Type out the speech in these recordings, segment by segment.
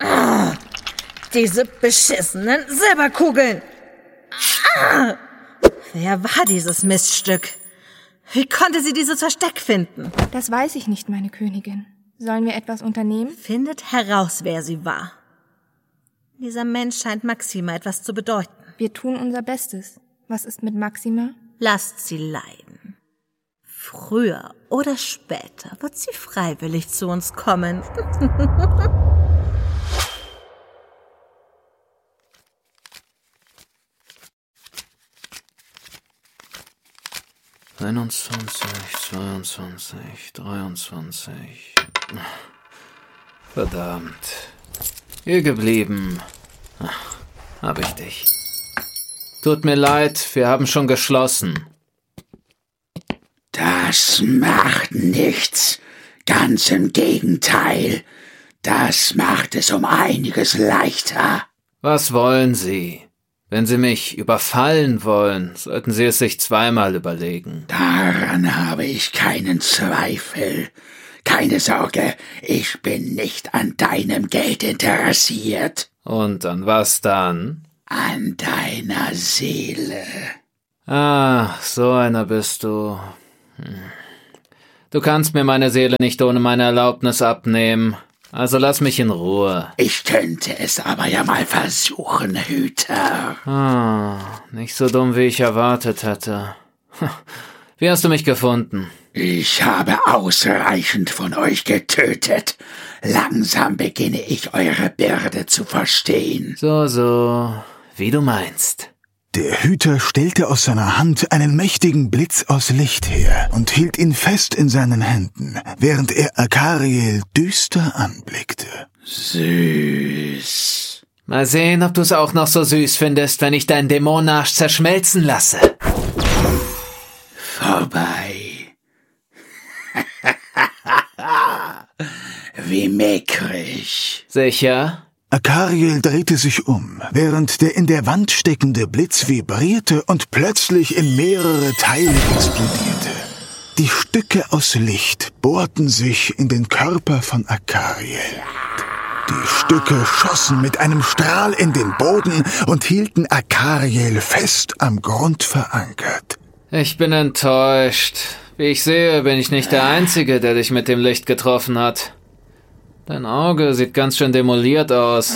Diese beschissenen Silberkugeln. Wer war dieses Miststück? Wie konnte sie dieses Versteck finden? Das weiß ich nicht, meine Königin. Sollen wir etwas unternehmen? Findet heraus, wer sie war. Dieser Mensch scheint Maxima etwas zu bedeuten. Wir tun unser Bestes. Was ist mit Maxima? Lasst sie leiden. Früher oder später wird sie freiwillig zu uns kommen. 21, 22, 23. Verdammt. Hier geblieben. Hab ich dich. Tut mir leid, wir haben schon geschlossen. Das macht nichts. Ganz im Gegenteil. Das macht es um einiges leichter. Was wollen Sie? Wenn Sie mich überfallen wollen, sollten Sie es sich zweimal überlegen. Daran habe ich keinen Zweifel. Keine Sorge, ich bin nicht an deinem Geld interessiert. Und an was dann? An deiner Seele. Ah, so einer bist du. Du kannst mir meine Seele nicht ohne meine Erlaubnis abnehmen. Also lass mich in Ruhe. Ich könnte es aber ja mal versuchen, Hüter. Nicht so dumm, wie ich erwartet hatte. Wie hast du mich gefunden? Ich habe ausreichend von euch getötet. Langsam beginne ich eure Bürde zu verstehen. So, wie du meinst. Der Hüter stellte aus seiner Hand einen mächtigen Blitz aus Licht her und hielt ihn fest in seinen Händen, während er Akariel düster anblickte. Süß. Mal sehen, ob du es auch noch so süß findest, wenn ich deinen Dämonenarsch zerschmelzen lasse. Vorbei. Wie mickrig. Sicher? Akariel drehte sich um, während der in der Wand steckende Blitz vibrierte und plötzlich in mehrere Teile explodierte. Die Stücke aus Licht bohrten sich in den Körper von Akariel. Die Stücke schossen mit einem Strahl in den Boden und hielten Akariel fest am Grund verankert. Ich bin enttäuscht. Wie ich sehe, bin ich nicht der Einzige, der dich mit dem Licht getroffen hat. Dein Auge sieht ganz schön demoliert aus.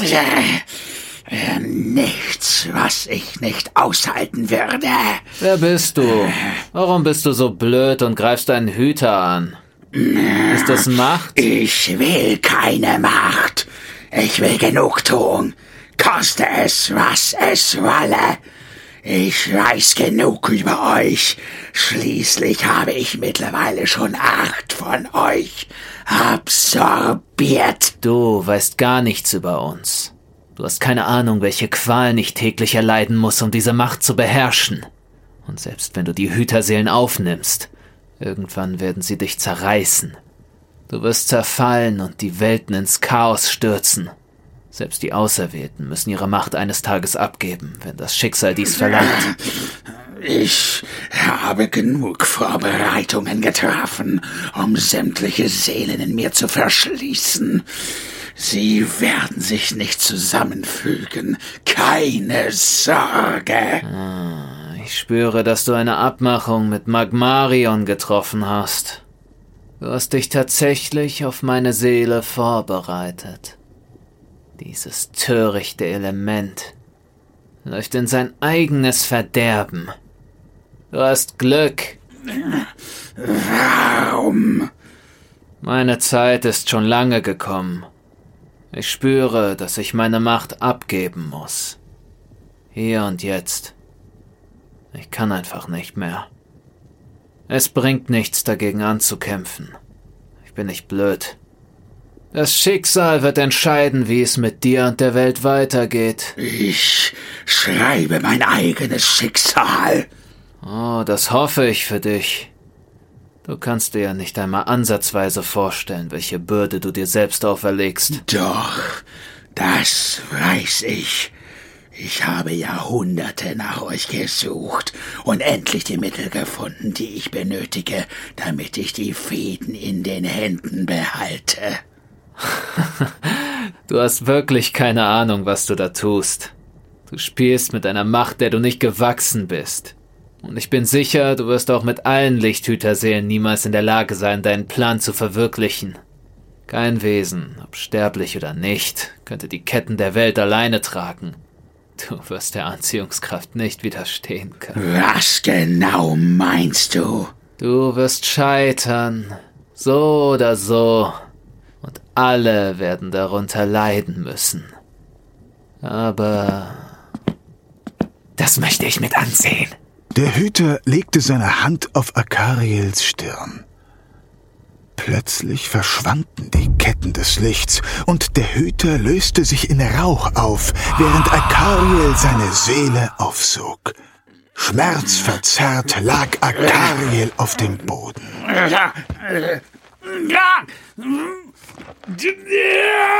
Nichts, was ich nicht aushalten würde. Wer bist du? Warum bist du so blöd und greifst einen Hüter an? Ist das Macht? Ich will keine Macht. Ich will Genugtuung. Koste es, was es wolle. Ich weiß genug über euch. Schließlich habe ich mittlerweile schon 8 von euch absorbiert. Du weißt gar nichts über uns. Du hast keine Ahnung, welche Qualen ich täglich erleiden muss, um diese Macht zu beherrschen. Und selbst wenn du die Hüterseelen aufnimmst, irgendwann werden sie dich zerreißen. Du wirst zerfallen und die Welten ins Chaos stürzen. Selbst die Auserwählten müssen ihre Macht eines Tages abgeben, wenn das Schicksal dies verlangt. Ich habe genug Vorbereitungen getroffen, um sämtliche Seelen in mir zu verschließen. Sie werden sich nicht zusammenfügen. Keine Sorge. Ich spüre, dass du eine Abmachung mit Magmarion getroffen hast. Du hast dich tatsächlich auf meine Seele vorbereitet. Dieses törichte Element läuft in sein eigenes Verderben. Du hast Glück. Warum? Meine Zeit ist schon lange gekommen. Ich spüre, dass ich meine Macht abgeben muss. Hier und jetzt. Ich kann einfach nicht mehr. Es bringt nichts, dagegen anzukämpfen. Ich bin nicht blöd. Das Schicksal wird entscheiden, wie es mit dir und der Welt weitergeht. Ich schreibe mein eigenes Schicksal. Oh, das hoffe ich für dich. Du kannst dir ja nicht einmal ansatzweise vorstellen, welche Bürde du dir selbst auferlegst. Doch, das weiß ich. Ich habe Jahrhunderte nach euch gesucht und endlich die Mittel gefunden, die ich benötige, damit ich die Fäden in den Händen behalte. Du hast wirklich keine Ahnung, was du da tust. Du spielst mit einer Macht, der du nicht gewachsen bist. Und ich bin sicher, du wirst auch mit allen Lichthüterseelen niemals in der Lage sein, deinen Plan zu verwirklichen. Kein Wesen, ob sterblich oder nicht, könnte die Ketten der Welt alleine tragen. Du wirst der Anziehungskraft nicht widerstehen können. Was genau meinst du? Du wirst scheitern, so oder so, und alle werden darunter leiden müssen. Aber das möchte ich mit ansehen. Der Hüter legte seine Hand auf Akariels Stirn. Plötzlich verschwanden die Ketten des Lichts und der Hüter löste sich in Rauch auf, während Akariel seine Seele aufsog. Schmerzverzerrt lag Akariel auf dem Boden.